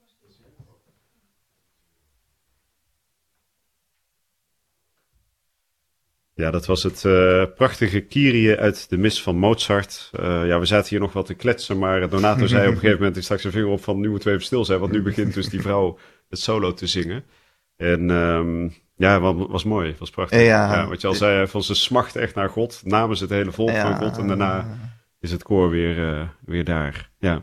Ja, dat was het prachtige Kyrie uit de mis van Mozart. We zaten hier nog wat te kletsen, maar Donato zei op een gegeven moment, ik stak zijn vinger op van, nu moeten we even stil zijn, want nu begint dus die vrouw het solo te zingen. En was mooi, was prachtig. Ja, wat je al zei, van ze smacht echt naar God, namens het hele volk van God, en daarna is het koor weer daar. Ja.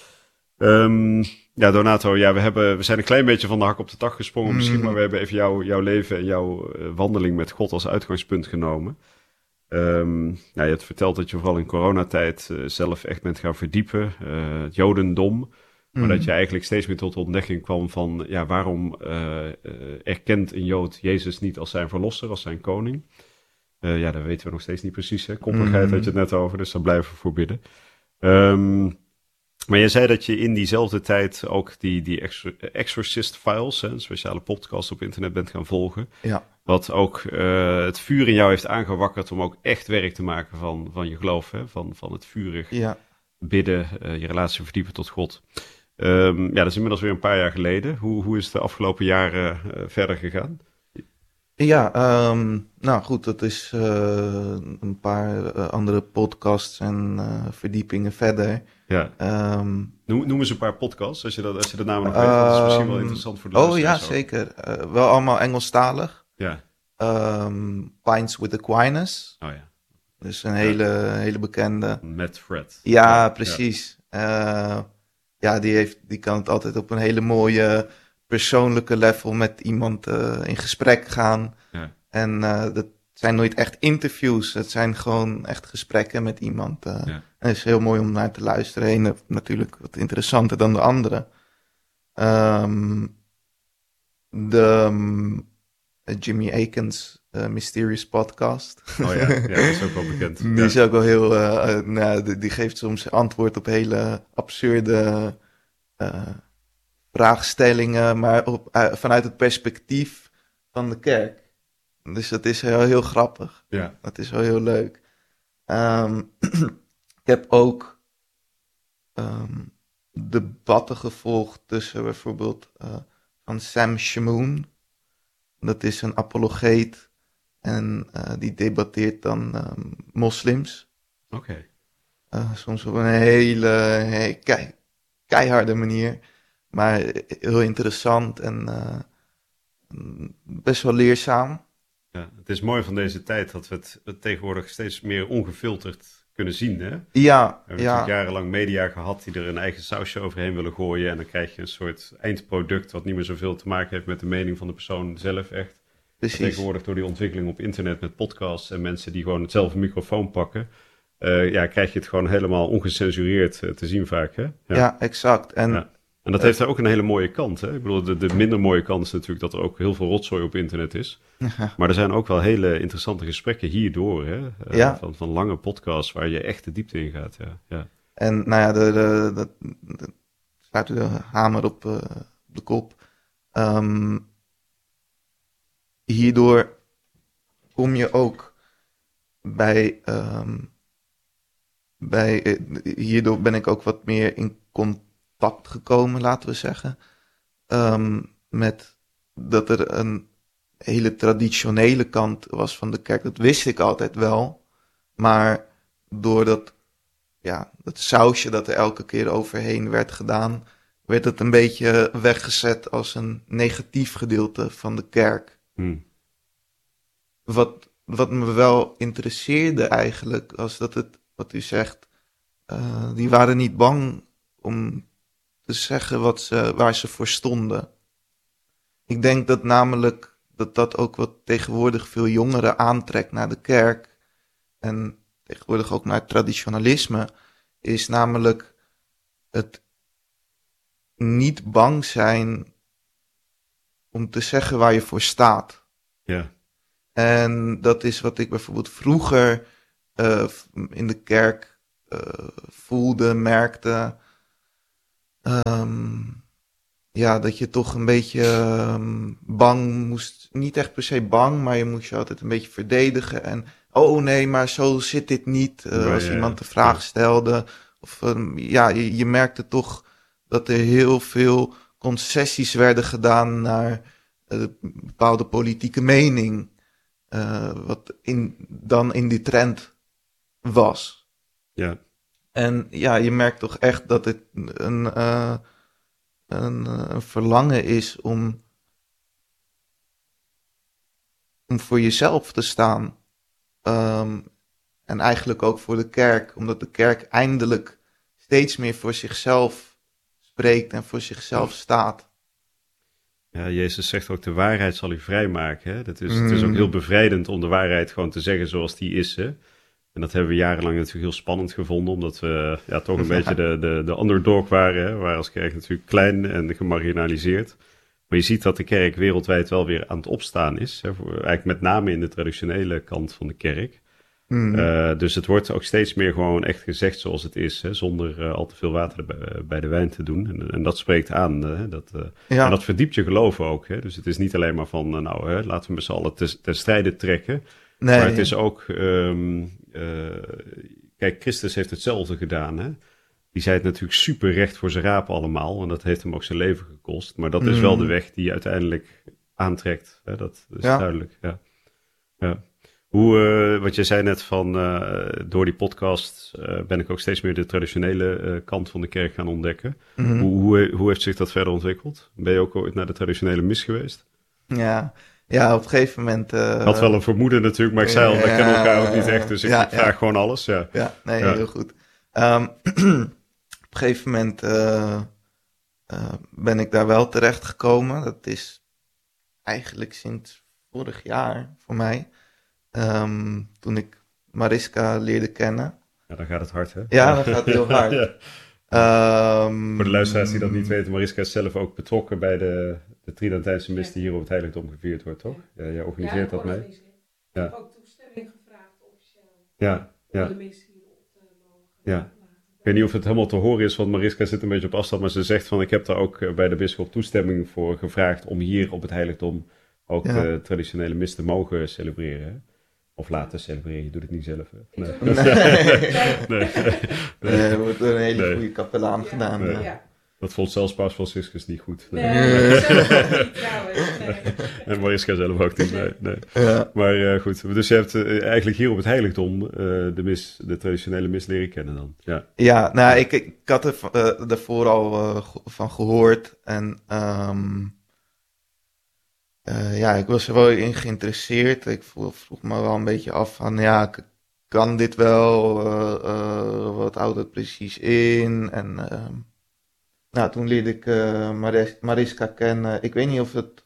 Donato, we zijn een klein beetje van de hak op de tak gesprongen misschien, maar we hebben even jouw leven en jouw wandeling met God als uitgangspunt genomen. Je hebt verteld dat je vooral in coronatijd zelf echt bent gaan verdiepen, het Jodendom, maar dat je eigenlijk steeds meer tot de ontdekking kwam van, waarom erkent een Jood Jezus niet als zijn verlosser, als zijn koning? Dat weten we nog steeds niet precies, hè? Koppigheid had je het net over, dus daar blijven we voor bidden. Maar je zei dat je in diezelfde tijd ook die Exorcist Files, een speciale podcast op internet, bent gaan volgen. Ja. Wat ook het vuur in jou heeft aangewakkerd om ook echt werk te maken van je geloof. Hè? Van het vurig bidden, je relatie verdiepen tot God. Dat is inmiddels weer een paar jaar geleden. Hoe is het de afgelopen jaren verder gegaan? Ja, goed, dat is een paar andere podcasts en verdiepingen verder. Ja. Noem eens een paar podcasts, als je de namen nog weet. Dat is misschien wel interessant voor de luisteraars. Ja, zeker. Wel allemaal Engelstalig. Ja. Pints with Aquinas. Oh ja. Dus een hele bekende. Met Fred. Ja, precies. Ja. Die kan het altijd op een hele mooie persoonlijke level met iemand in gesprek gaan. Ja. En dat zijn nooit echt interviews. Het zijn gewoon echt gesprekken met iemand. En het is heel mooi om naar te luisteren. Eén natuurlijk wat interessanter dan de andere. Jimmy Akins Mysterious Podcast. Oh ja, dat is ook wel bekend. Die is ook wel heel... die geeft soms antwoord op hele absurde vraagstellingen, maar vanuit het perspectief van de kerk. Dus dat is heel grappig. Ja. Dat is wel heel leuk. Ik heb ook debatten gevolgd tussen bijvoorbeeld van Sam Shamoun. Dat is een apologeet en die debatteert dan moslims. Oké. Soms op een hele keiharde manier. Maar heel interessant en best wel leerzaam. Ja, het is mooi van deze tijd dat we het tegenwoordig steeds meer ongefilterd kunnen zien. Hè? Ja. We hebben natuurlijk jarenlang media gehad die er een eigen sausje overheen willen gooien. En dan krijg je een soort eindproduct wat niet meer zoveel te maken heeft met de mening van de persoon zelf echt. Precies. Tegenwoordig door die ontwikkeling op internet met podcasts en mensen die gewoon hetzelfde microfoon pakken. Krijg je het gewoon helemaal ongecensureerd te zien vaak. Hè? Ja, exact. En dat heeft er ook een hele mooie kant. Hè? Ik bedoel, de minder mooie kant is natuurlijk dat er ook heel veel rotzooi op internet is. Ja. Maar er zijn ook wel hele interessante gesprekken hierdoor. Hè? Van lange podcasts waar je echt de diepte in gaat. Ja. En dat slaat u de hamer op de kop. Hierdoor kom je ook hierdoor ben ik ook wat meer in contact gekomen, laten we zeggen, met dat er een hele traditionele kant was van de kerk. Dat wist ik altijd wel, maar door dat sausje dat er elke keer overheen werd gedaan, werd het een beetje weggezet als een negatief gedeelte van de kerk. Wat me wel interesseerde eigenlijk, was dat het, wat u zegt, die waren niet bang om te zeggen waar ze voor stonden. Ik denk dat namelijk dat ook wat tegenwoordig veel jongeren aantrekt naar de kerk en tegenwoordig ook naar het traditionalisme, is namelijk het niet bang zijn om te zeggen waar je voor staat. Ja. En dat is wat ik bijvoorbeeld vroeger in de kerk voelde, merkte. Dat je toch een beetje bang moest, niet echt per se bang, maar je moest je altijd een beetje verdedigen. En oh nee, maar zo zit dit niet. Als iemand de vraag stelde. Of je merkte toch dat er heel veel concessies werden gedaan naar bepaalde politieke mening. Wat dan in die trend was. Ja. En ja, je merkt toch echt dat het een verlangen is om voor jezelf te staan. En eigenlijk ook voor de kerk, omdat de kerk eindelijk steeds meer voor zichzelf spreekt en voor zichzelf staat. Ja, Jezus zegt ook, de waarheid zal u vrijmaken. Hè? Het is ook heel bevrijdend om de waarheid gewoon te zeggen zoals die is. Hè? En dat hebben we jarenlang natuurlijk heel spannend gevonden, omdat we toch een beetje de underdog waren. Hè? We waren als kerk natuurlijk klein en gemarginaliseerd. Maar je ziet dat de kerk wereldwijd wel weer aan het opstaan is. Hè? Eigenlijk met name in de traditionele kant van de kerk. Dus het wordt ook steeds meer gewoon echt gezegd zoals het is, hè, zonder al te veel water bij de wijn te doen. En dat spreekt aan. En dat verdiept je geloof ook. Hè. Dus het is niet alleen maar van, laten we met z'n allen ten strijde trekken. Nee. Maar het is ook, kijk, Christus heeft hetzelfde gedaan. Hè. Die zei het natuurlijk super recht voor zijn raap allemaal. En dat heeft hem ook zijn leven gekost. Maar dat is wel de weg die je uiteindelijk aantrekt. Hè. Dat is duidelijk, ja. Wat je zei net van, door die podcast ben ik ook steeds meer de traditionele kant van de kerk gaan ontdekken. Hoe heeft zich dat verder ontwikkeld? Ben je ook ooit naar de traditionele mis geweest? Ja, op een gegeven moment... had wel een vermoeden natuurlijk, maar ik zei al, we kennen elkaar ook niet echt, dus ik vraag gewoon alles. Heel goed. Op een gegeven moment ben ik daar wel terecht gekomen. Dat is eigenlijk sinds vorig jaar voor mij. Toen ik Mariska leerde kennen. Ja, dan gaat het hard, hè? Ja, dat gaat heel hard. Voor de luisteraars die dat niet weten, Mariska is zelf ook betrokken bij de Tridentijnse mis die hier op het heiligdom gevierd wordt, toch? Ja, jij organiseert dat mee. Ik heb ook toestemming gevraagd officieel. Om de mis hier op te mogen. Ik weet niet of het helemaal te horen is, want Mariska zit een beetje op afstand, maar ze zegt van, ik heb daar ook bij de bisschop toestemming voor gevraagd om hier op het heiligdom ook de traditionele mis te mogen celebreren, hè? Of laten celebreren, je doet het niet zelf. Hè? Nee. Er wordt door een hele goede kapelaan gedaan. Nee. Ja. Dat vond zelfs Paus Franciscus niet goed. Nee. Zelf ook niet trouwens. En Mariska zelf ook niet, nee. Ja. Maar goed, dus je hebt eigenlijk hier op het heiligdom de traditionele mis leren kennen dan. Ja, ik had er daarvoor al van gehoord en... ik was er wel in geïnteresseerd. Ik vroeg me wel een beetje af van, kan dit wel? Wat houdt het precies in? En toen leerde ik Mariska kennen. Ik weet niet of het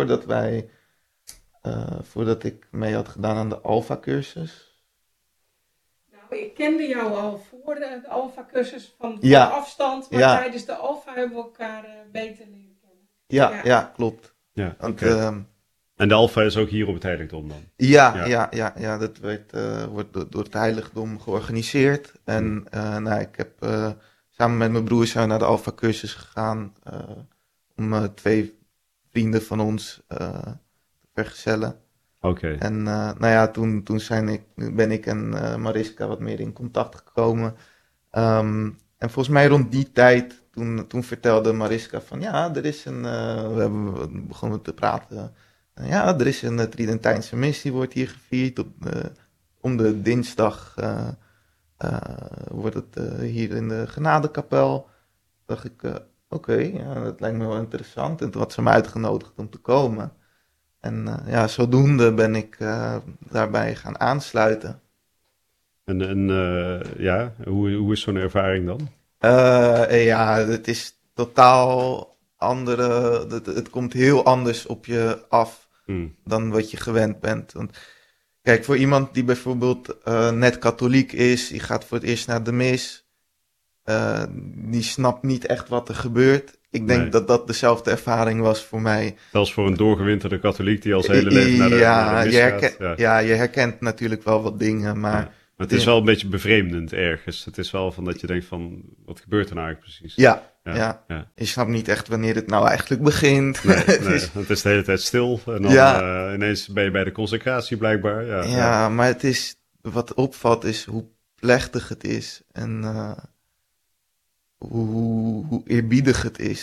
voordat ik mee had gedaan aan de Alpha-cursus. Nou, ik kende jou al voor de Alpha-cursus van afstand, maar tijdens de Alpha hebben we elkaar beter leren kennen. Ja, klopt. Ja, en de Alpha is ook hier op het heiligdom dan? Ja, dat wordt door het heiligdom georganiseerd. En ik heb samen met mijn broer naar de Alpha-cursus gegaan om 2 vrienden van ons te vergezellen. Oké. En toen ben ik en Mariska wat meer in contact gekomen. En volgens mij rond die tijd... Toen vertelde Mariska van, er is we begonnen te praten. Er is een Tridentijnse mis, die wordt hier gevierd. Om de dinsdag wordt het hier in de Genadekapel. Dacht ik, dat lijkt me wel interessant. En toen had ze me uitgenodigd om te komen. En zodoende ben ik daarbij gaan aansluiten. En hoe is zo'n ervaring dan? Het is totaal andere... Het komt heel anders op je af dan wat je gewend bent. Want kijk, voor iemand die bijvoorbeeld net katholiek is, die gaat voor het eerst naar de mis, die snapt niet echt wat er gebeurt. Ik denk dat dezelfde ervaring was voor mij. Zelfs voor een doorgewinterde katholiek die al zijn hele leven naar de mis gaat. Je herkent natuurlijk wel wat dingen, maar... Ja. Maar het is wel een beetje bevreemdend ergens. Het is wel van dat je denkt van, wat gebeurt er nou eigenlijk precies? Ja. Je snapt niet echt wanneer het nou eigenlijk begint. Nee, het is de hele tijd stil. En dan ineens ben je bij de consecratie blijkbaar. Ja, maar het is, wat opvalt is hoe plechtig het is. En hoe eerbiedig het is.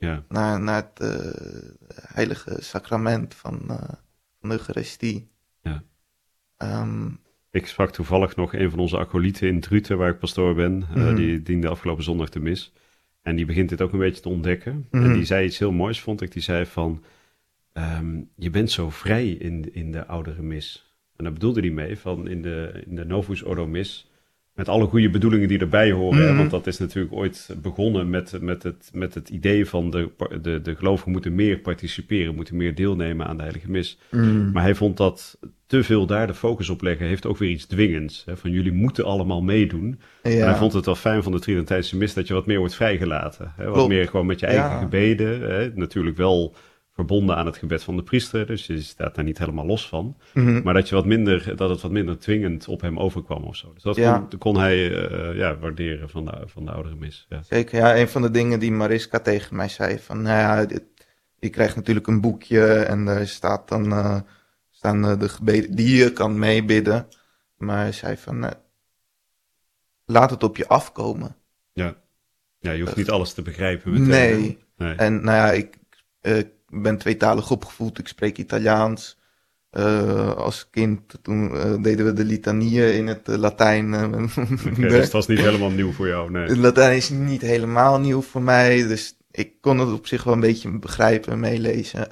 naar het heilige sacrament van de Eucharistie. Ja. Ehm, Ik sprak toevallig nog een van onze acolyten in Druten, waar ik pastoor ben. Die diende afgelopen zondag de mis. En die begint dit ook een beetje te ontdekken. En die zei iets heel moois, vond ik. Die zei van, je bent zo vrij in de oudere mis. En daar bedoelde hij mee, van in de Novus Ordo mis, met alle goede bedoelingen die erbij horen. Hè? Want dat is natuurlijk ooit begonnen met het idee van de gelovigen moeten meer participeren, moeten meer deelnemen aan de heilige mis. Maar hij vond dat te veel daar de focus op leggen, heeft ook weer iets dwingends. Hè? Van jullie moeten allemaal meedoen. Ja. En hij vond het wel fijn van de Tridentijnse mis dat je wat meer wordt vrijgelaten. Hè? Wat meer gewoon met je eigen gebeden. Hè? Natuurlijk wel verbonden aan het gebed van de priester, dus je staat daar niet helemaal los van. Maar dat het wat minder dwingend op hem overkwam of zo. Dus dat kon hij waarderen van de oudere mis. Ja. Zeker, ja. Een van de dingen die Mariska tegen mij zei, van je krijgt natuurlijk een boekje en daar staan de gebeden die je kan meebidden. Maar hij zei van, laat het op je afkomen. Ja, je hoeft niet alles te begrijpen meteen. Nee. En ik ben tweetalig opgevoed, ik spreek Italiaans. Als kind, toen deden we de litanieën in het Latijn. Dus dat was niet helemaal nieuw voor jou, nee. Het Latijn is niet helemaal nieuw voor mij, dus ik kon het op zich wel een beetje begrijpen en meelezen.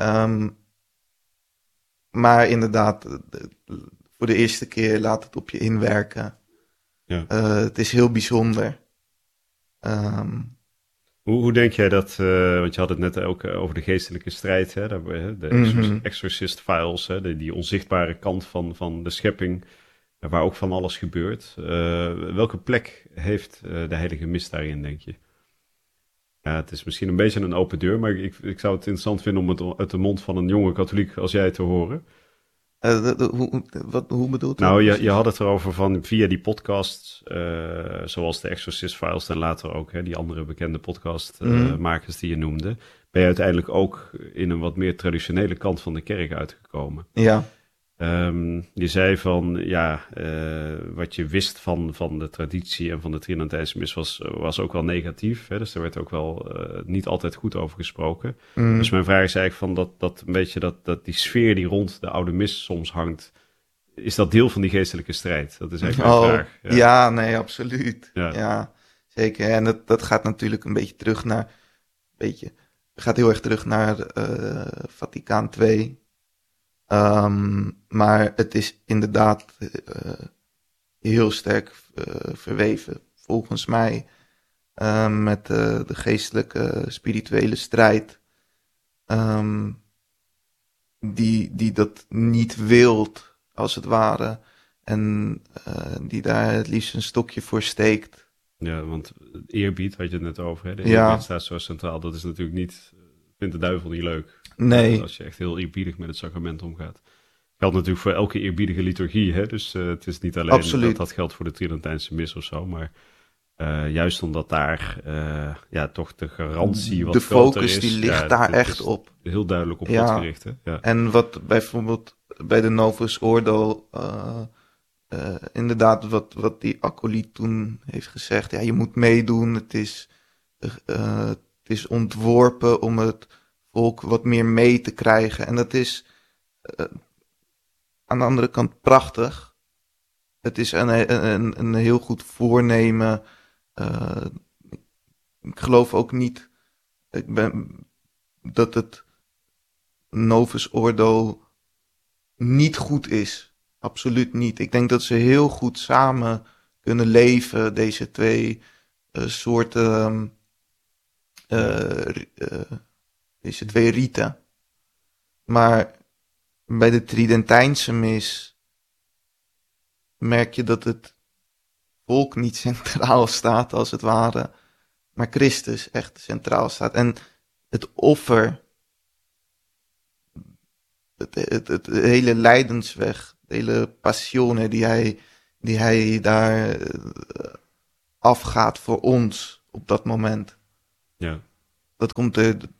Maar inderdaad, voor de eerste keer laat het op je inwerken. Ja. Het is heel bijzonder. Hoe denk jij dat, want je had het net ook over de geestelijke strijd, hè, de Exorcist Files, hè, die onzichtbare kant van de schepping, waar ook van alles gebeurt. Welke plek heeft de heilige mis daarin, denk je? Ja, het is misschien een beetje een open deur, maar ik zou het interessant vinden om het uit de mond van een jonge katholiek als jij te horen. Hoe bedoelt u? Nou, je had het erover van via die podcasts, zoals de Exorcist Files en later ook die andere bekende podcastmakers die je noemde, ben je uiteindelijk ook in een wat meer traditionele kant van de kerk uitgekomen. Ja. Je zei van, wat je wist van de traditie en van de Tridentijnse mis was ook wel negatief. Hè? Dus er werd ook wel niet altijd goed over gesproken. Dus mijn vraag is eigenlijk van dat een beetje dat die sfeer die rond de oude mis soms hangt, is dat deel van die geestelijke strijd? Dat is eigenlijk mijn vraag. Ja, nee, absoluut. Ja, zeker. En dat gaat natuurlijk een beetje terug naar, gaat heel erg terug naar Vaticaan II. Maar het is inderdaad heel sterk verweven, volgens mij, met de geestelijke, spirituele strijd, die dat niet wilt, als het ware, en die daar het liefst een stokje voor steekt. Ja, want eerbied, had je het net over, hè? De eerbied staat zo centraal, dat is natuurlijk niet, vindt de duivel niet leuk. Nee. Als je echt heel eerbiedig met het sacrament omgaat. Geldt natuurlijk voor elke eerbiedige liturgie, hè? Dus het is niet alleen dat geldt voor de Tridentijnse mis of zo, maar juist omdat daar toch de garantie wat de groter is. De focus die ligt daar echt op. Heel duidelijk op God gericht, hè? Ja. En wat bijvoorbeeld bij de Novus Ordo, inderdaad wat die acolyt toen heeft gezegd, je moet meedoen, het is ontworpen om het volk wat meer mee te krijgen. En dat is aan de andere kant prachtig. Het is een heel goed voornemen. Ik geloof ook niet dat het Novus Ordo niet goed is. Absoluut niet. Ik denk dat ze heel goed samen kunnen leven, deze twee soorten deze twee riten. Maar bij de Tridentijnse mis merk je dat het volk niet centraal staat, als het ware, maar Christus echt centraal staat. En het offer, het hele lijdensweg, de hele passione die hij daar afgaat voor ons op dat moment. Ja. Dat komt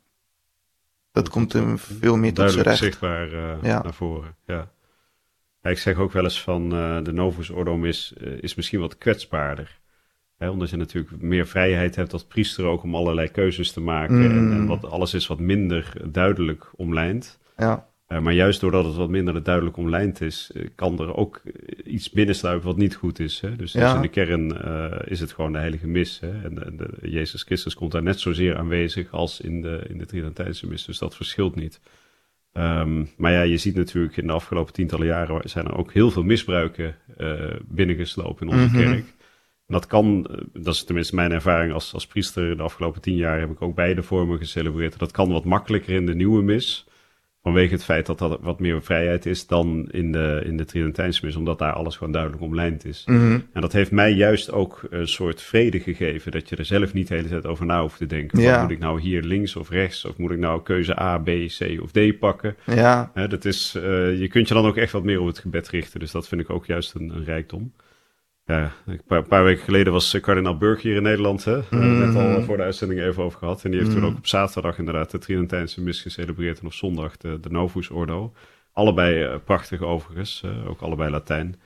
er veel meer tot z'n recht. Zichtbaar naar voren. Ja. Ja, ik zeg ook wel eens van de Novus Ordo is misschien wat kwetsbaarder. Omdat je natuurlijk meer vrijheid hebt als priester ook om allerlei keuzes te maken. En alles is wat minder duidelijk omlijnd. Ja. Maar juist doordat het wat minder duidelijk omlijnd is, kan er ook iets binnensluipen wat niet goed is. Hè? Dus in de kern is het gewoon de heilige mis. Hè? En Jezus Christus komt daar net zozeer aanwezig als in de Tridentijnse mis. Dus dat verschilt niet. Maar ja, je ziet natuurlijk in de afgelopen tientallen jaren zijn er ook heel veel misbruiken binnengeslopen in onze kerk. En dat is tenminste mijn ervaring als priester. De afgelopen 10 jaar heb ik ook beide vormen gecelebreerd. Dat kan wat makkelijker in de nieuwe mis. Vanwege het feit dat dat wat meer vrijheid is dan in de Tridentijnse mis. Omdat daar alles gewoon duidelijk omlijnd is. En dat heeft mij juist ook een soort vrede gegeven. Dat je er zelf niet de hele tijd over na hoeft te denken. Ja. Moet ik nou hier links of rechts? Of moet ik nou keuze A, B, C of D pakken? Ja. Je kunt je dan ook echt wat meer op het gebed richten. Dus dat vind ik ook juist een rijkdom. Ja, een paar weken geleden was kardinaal Burg hier in Nederland. Hè? Net al voor de uitzending even over gehad. En die heeft toen ook op zaterdag inderdaad de Tridentijnse mis gecelebreerd. En op zondag de Novus Ordo. Allebei prachtig overigens. Ook allebei Latijn.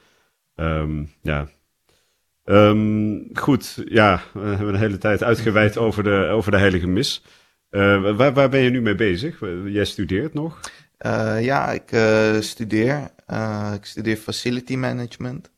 Goed, ja, we hebben een hele tijd uitgeweid over de heilige mis. Waar ben je nu mee bezig? Jij studeert nog? Ik studeer. Ik studeer facility management.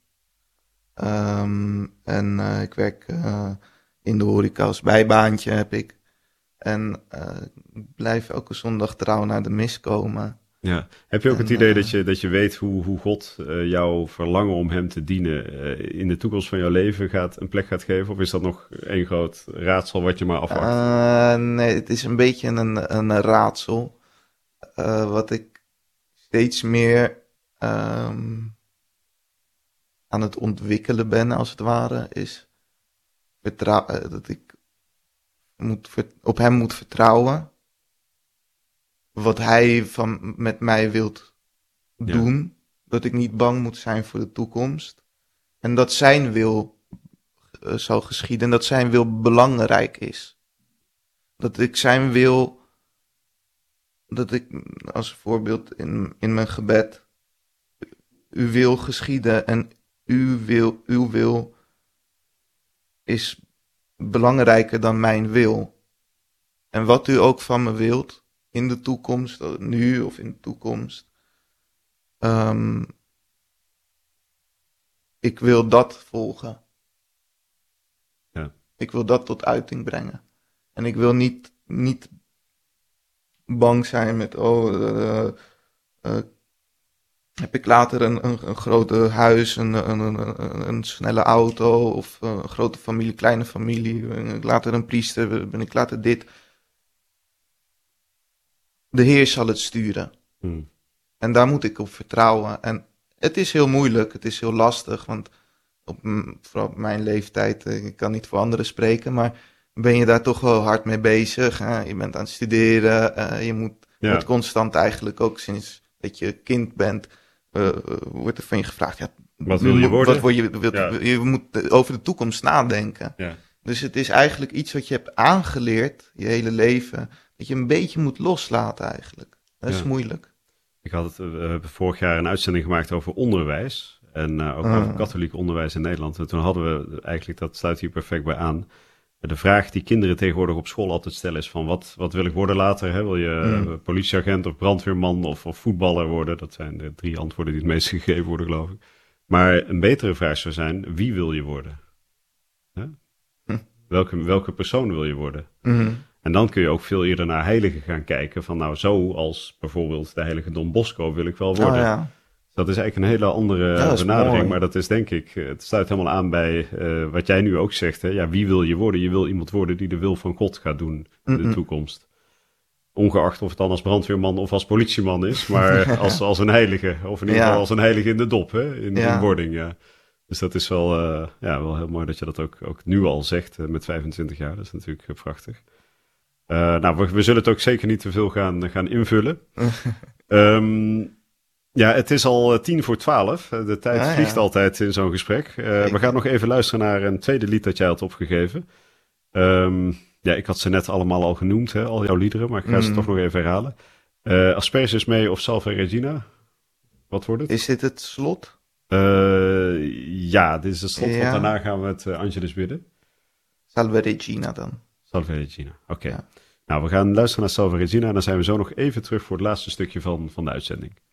Ik werk in de horeca als bijbaantje heb ik. En ik blijf elke zondag trouw naar de mis komen. Ja. Heb je ook het idee dat je weet hoe God jouw verlangen om hem te dienen in de toekomst van jouw leven een plek gaat geven? Of is dat nog één groot raadsel wat je maar afwacht? Nee, het is een beetje een raadsel. Wat ik steeds meer aan het ontwikkelen ben, als het ware, is dat ik op hem moet vertrouwen. Wat hij met mij wilt doen. Ja. Dat ik niet bang moet zijn voor de toekomst. En dat zijn wil zal geschieden. En dat zijn wil belangrijk is. Dat ik zijn wil, dat ik als voorbeeld in mijn gebed, uw wil geschieden en uw wil is belangrijker dan mijn wil. En wat u ook van me wilt, in de toekomst, nu of in de toekomst, ik wil dat volgen. Ja. Ik wil dat tot uiting brengen. En ik wil niet bang zijn met, heb ik later een grote huis, een snelle auto of een grote familie, kleine familie, ben ik later een priester, ben ik later dit. De Heer zal het sturen. En daar moet ik op vertrouwen. En het is heel moeilijk, het is heel lastig, want vooral op mijn leeftijd, ik kan niet voor anderen spreken, maar ben je daar toch wel hard mee bezig. Je bent aan het studeren, je moet constant eigenlijk ook sinds dat je kind bent, wordt er van je gevraagd, wat wil je worden? Je moet over de toekomst nadenken. Ja. Dus het is eigenlijk iets wat je hebt aangeleerd, je hele leven, dat je een beetje moet loslaten eigenlijk. Dat is moeilijk. We hebben vorig jaar een uitzending gemaakt over onderwijs. En ook over katholiek onderwijs in Nederland. En toen hadden we eigenlijk, dat sluit hier perfect bij aan, de vraag die kinderen tegenwoordig op school altijd stellen is van wat wil ik worden later? Hè? Wil je politieagent of brandweerman of voetballer worden? Dat zijn de 3 antwoorden die het meest gegeven worden, geloof ik. Maar een betere vraag zou zijn, wie wil je worden? Hè? Welke persoon wil je worden? En dan kun je ook veel eerder naar heiligen gaan kijken. Van nou, zo als bijvoorbeeld de heilige Don Bosco wil ik wel worden. Ja. Dat is eigenlijk een hele andere benadering. Mooi. Maar dat is denk ik, het sluit helemaal aan bij wat jij nu ook zegt. Hè? Ja, wie wil je worden? Je wil iemand worden die de wil van God gaat doen in de toekomst. Ongeacht of het dan als brandweerman of als politieman is. Maar als een heilige. Of in ieder geval als een heilige in de dop. Hè? In wording, ja. Dus dat is wel heel mooi dat je dat ook nu al zegt met 25 jaar. Dat is natuurlijk prachtig. We zullen het ook zeker niet te veel gaan invullen. Het is al 11:10. De tijd vliegt altijd in zo'n gesprek. We gaan nog even luisteren naar een tweede lied dat jij had opgegeven. Ik had ze net allemaal al genoemd, hè, al jouw liederen, maar ik ga ze toch nog even herhalen. Asperges mee of Salve Regina? Wat wordt het? Is dit het slot? Dit is het slot, want daarna gaan we het Angelus bidden. Salve Regina dan. Salve Regina, oké. Ja. Nou, we gaan luisteren naar Salve Regina en dan zijn we zo nog even terug voor het laatste stukje van de uitzending.